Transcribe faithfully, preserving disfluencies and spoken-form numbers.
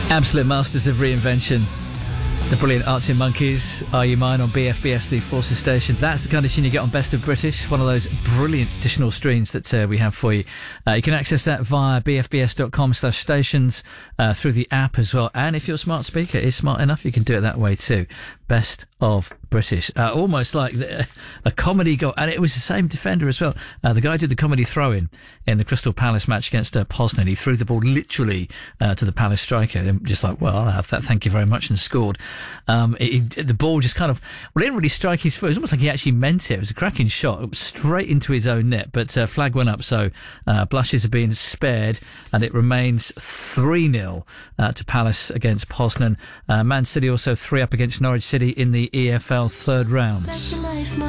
Absolute masters of reinvention. The brilliant Arctic Monkeys, Are You Mine on B F B S, the Forces station. That's the kind of tune you get on Best of British, one of those brilliant additional streams that uh, we have for you. Uh, you can access that via bfbs.com slash stations uh, through the app as well. And if your smart speaker is smart enough, you can do it that way too. Best of British. Uh, almost like the, a comedy goal. And it was the same defender as well. Uh, the guy who did the comedy throw-in in the Crystal Palace match against uh, Poznan. He threw the ball literally uh, to the Palace striker. Then just like, well, I'll have that, thank you very much, and scored. Um, it, it, the ball just kind of, well, it didn't really strike his foot. It was almost like he actually meant it. It was a cracking shot. It was straight into his own net, but uh, flag went up. So uh, blushes are being spared, and it remains three nil uh, to Palace against Poznan. Uh, Man City also three up against Norwich City in the E F L third round.